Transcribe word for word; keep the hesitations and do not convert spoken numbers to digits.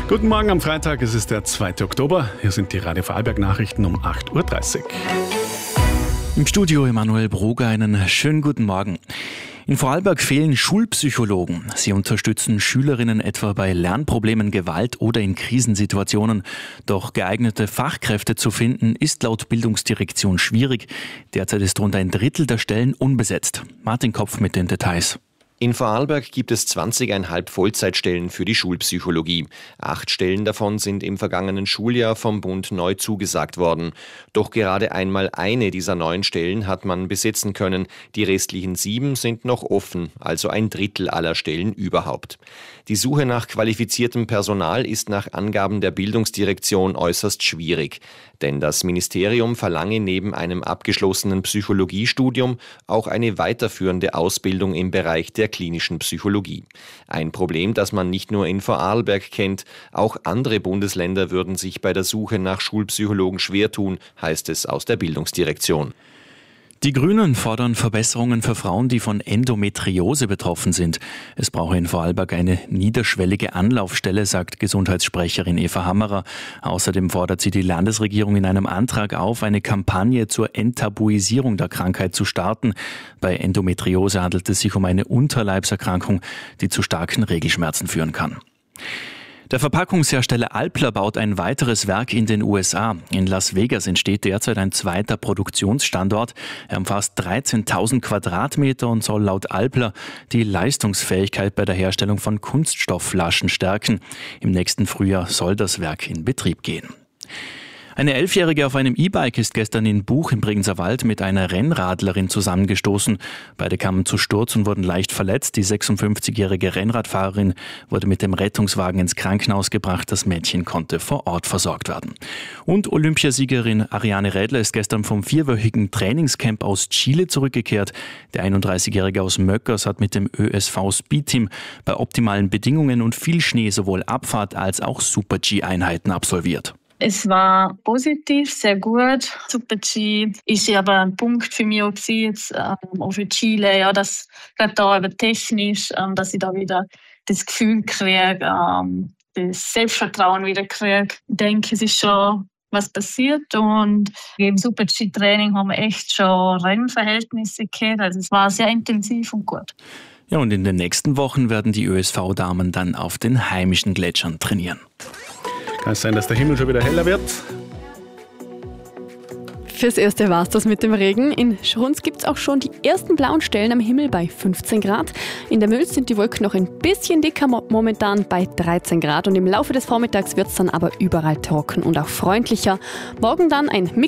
Guten Morgen am Freitag, es ist der zweite Oktober. Hier sind die Radio Vorarlberg-Nachrichten um acht Uhr dreißig. Im Studio Emanuel Broger, einen schönen guten Morgen. In Vorarlberg fehlen Schulpsychologen. Sie unterstützen Schülerinnen etwa bei Lernproblemen, Gewalt oder in Krisensituationen. Doch geeignete Fachkräfte zu finden, ist laut Bildungsdirektion schwierig. Derzeit ist rund ein Drittel der Stellen unbesetzt. Martin Kopf mit den Details. In Vorarlberg gibt es zwanzig Komma fünf Vollzeitstellen für die Schulpsychologie. Acht Stellen davon sind im vergangenen Schuljahr vom Bund neu zugesagt worden. Doch gerade einmal eine dieser neuen Stellen hat man besetzen können. Die restlichen sieben sind noch offen, also ein Drittel aller Stellen überhaupt. Die Suche nach qualifiziertem Personal ist nach Angaben der Bildungsdirektion äußerst schwierig. Denn das Ministerium verlange neben einem abgeschlossenen Psychologiestudium auch eine weiterführende Ausbildung im Bereich der klinischen Psychologie. Ein Problem, das man nicht nur in Vorarlberg kennt, auch andere Bundesländer würden sich bei der Suche nach Schulpsychologen schwer tun, heißt es aus der Bildungsdirektion. Die Grünen fordern Verbesserungen für Frauen, die von Endometriose betroffen sind. Es brauche in Vorarlberg eine niederschwellige Anlaufstelle, sagt Gesundheitssprecherin Eva Hammerer. Außerdem fordert sie die Landesregierung in einem Antrag auf, eine Kampagne zur Enttabuisierung der Krankheit zu starten. Bei Endometriose handelt es sich um eine Unterleibserkrankung, die zu starken Regelschmerzen führen kann. Der Verpackungshersteller Alpla baut ein weiteres Werk in den U S A. In Las Vegas entsteht derzeit ein zweiter Produktionsstandort. Er umfasst dreizehntausend Quadratmeter und soll laut Alpla die Leistungsfähigkeit bei der Herstellung von Kunststoffflaschen stärken. Im nächsten Frühjahr soll das Werk in Betrieb gehen. Eine Elfjährige auf einem E-Bike ist gestern in Buch im Bregenzer Wald mit einer Rennradlerin zusammengestoßen. Beide kamen zu Sturz und wurden leicht verletzt. Die sechsundfünfzigjährige Rennradfahrerin wurde mit dem Rettungswagen ins Krankenhaus gebracht. Das Mädchen konnte vor Ort versorgt werden. Und Olympiasiegerin Ariane Rädler ist gestern vom vierwöchigen Trainingscamp aus Chile zurückgekehrt. Der einunddreißigjährige aus Möckers hat mit dem Ö S V Speedteam bei optimalen Bedingungen und viel Schnee sowohl Abfahrt als auch Super-G-Einheiten absolviert. Es war positiv, sehr gut. Super-G ist ja aber ein Punkt für mich auch gewesen, jetzt, ähm, auch für Chile, ja, dass gerade da eben technisch, ähm, dass ich da wieder das Gefühl kriege, ähm, das Selbstvertrauen wieder kriege. Ich denke, es ist schon was passiert und im Super-G-Training haben wir echt schon Rennverhältnisse gehabt, also es war sehr intensiv und gut. Ja, und in den nächsten Wochen werden die Ö S V-Damen dann auf den heimischen Gletschern trainieren. Kann es sein, dass der Himmel schon wieder heller wird? Fürs Erste war's das mit dem Regen. In Schrunz gibt's auch schon die ersten blauen Stellen am Himmel bei fünfzehn Grad. In der Mülz sind die Wolken noch ein bisschen dicker, momentan bei dreizehn Grad. Und im Laufe des Vormittags wird's dann aber überall trocken und auch freundlicher. Morgen dann ein Mix